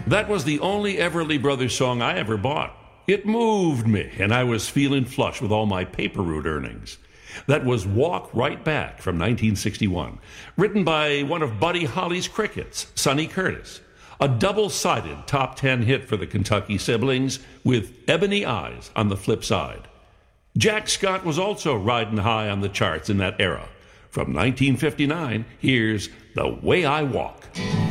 That was the only Everly Brothers song I ever bought. It moved me, and I was feeling flush with all my paper route earnings. That was Walk Right Back from 1961, written by one of Buddy Holly's Crickets, Sonny Curtis. A double-sided top 10 hit for the Kentucky siblings, with Ebony Eyes on the flip side. Jack Scott was also riding high on the charts in that era. From 1959, here's The Way I Walk.